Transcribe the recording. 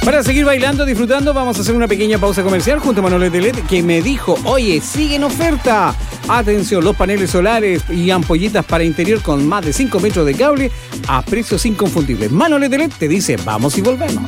Para seguir bailando, disfrutando, vamos a hacer una pequeña pausa comercial junto a Manuel Telet, que me dijo, oye, sigue en oferta. Atención, los paneles solares y ampolletas para interior con más de 5 metros de cable a precios inconfundibles. Manuel Telet te dice, vamos y volvemos.